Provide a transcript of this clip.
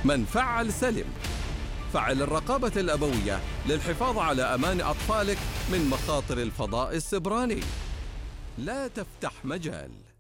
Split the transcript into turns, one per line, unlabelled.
من فعل سلم. فعل الرقابة الأبوية للحفاظ على أمان أطفالك من مخاطر الفضاء السبراني. لا تفتح مجال.